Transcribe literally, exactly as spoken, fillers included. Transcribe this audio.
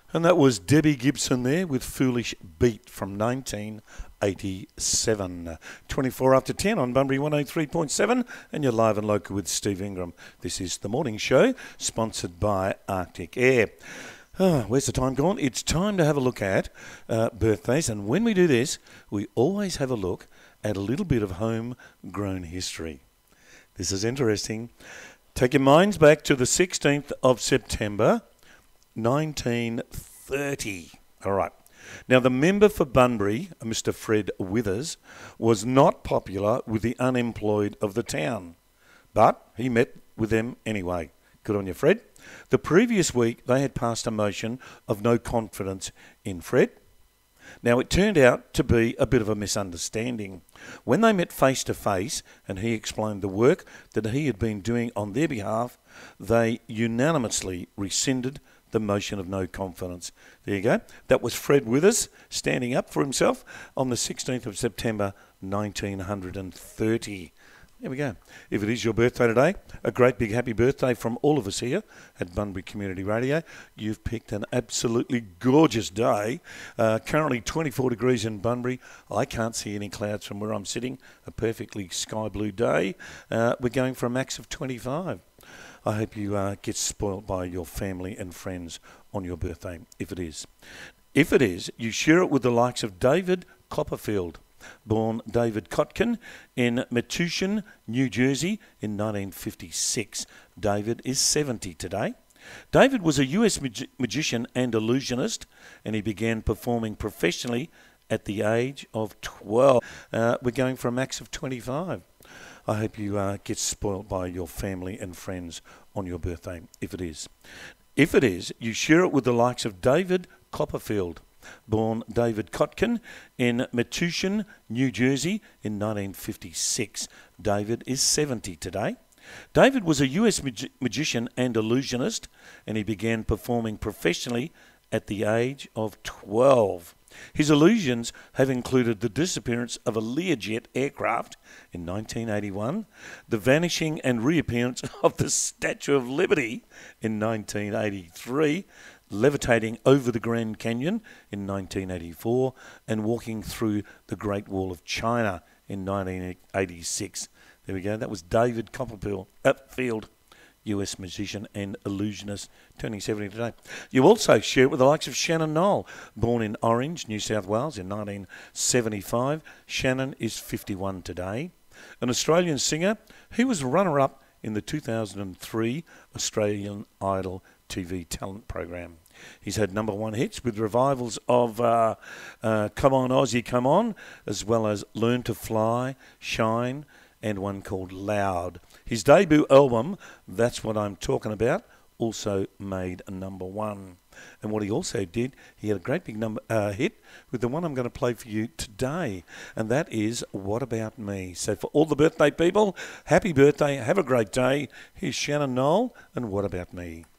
And that was Debbie Gibson there with Foolish Beat from nineteen eighty-seven. twenty-four after ten on Bunbury one oh three point seven, and you're live and local with Steve Ingram. This is The Morning Show, sponsored by Arctic Air. Oh, where's the time gone? It's time to have a look at uh, birthdays, and when we do this, we always have a look at a little bit of homegrown history. This is interesting. Take your minds back to the sixteenth of September, nineteen thirty. All right. Now, the member for Bunbury, Mister Fred Withers, was not popular with the unemployed of the town, but he met with them anyway. Good on you, Fred. The previous week, they had passed a motion of no confidence in Fred. Now, it turned out to be a bit of a misunderstanding. When they met face to face and he explained the work that he had been doing on their behalf, they unanimously rescinded the motion of no confidence. There you go. That was Fred Withers standing up for himself on the sixteenth of September nineteen thirty. There we go. If it is your birthday today, a great big happy birthday from all of us here at Bunbury Community Radio. You've picked an absolutely gorgeous day. Uh, currently twenty-four degrees in Bunbury. I can't see any clouds from where I'm sitting. A perfectly sky blue day. Uh, we're going for a max of twenty-five. I hope you uh, get spoilt by your family and friends on your birthday, if it is. If it is, you share it with the likes of David Copperfield, born David Kotkin in Metuchen, New Jersey in nineteen fifty-six. David is seventy today. David was a U S mag- magician and illusionist, and he began performing professionally at the age of twelve. Uh, we're going for a max of twenty-five. I hope you uh, get spoilt by your family and friends on your birthday, if it is. If it is, you share it with the likes of David Copperfield, born David Kotkin in Metuchen, New Jersey in nineteen fifty-six. David is seventy today. David was a U S mag- magician and illusionist, and he began performing professionally at the age of twelve. His illusions have included the disappearance of a Learjet aircraft in nineteen eighty-one, the vanishing and reappearance of the Statue of Liberty in nineteen eighty-three, levitating over the Grand Canyon in nineteen eighty-four, and walking through the Great Wall of China in nineteen eighty-six. There we go. That was David Copperfield, uh, Field, U S musician and illusionist, turning seventy today. You also share it with the likes of Shannon Noll, born in Orange, New South Wales in nineteen seventy-five. Shannon is fifty-one today. An Australian singer, he was runner-up in the two thousand three Australian Idol T V talent program. He's had number one hits with revivals of uh, uh, Come On Aussie, Come On, as well as Learn to Fly, Shine, and one called Loud. His debut album, That's What I'm Talking About, also made a number one. And what he also did, he had a great big number uh, hit with the one I'm going to play for you today, and that is What About Me. So for all the birthday people, happy birthday, have a great day. Here's Shannon Noll and What About Me.